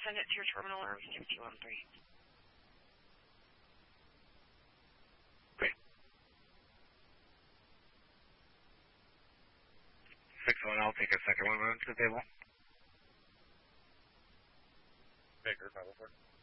send it to your terminal or 6213. Great. 6-1, I'll take a second one run to the table. Baker, 504.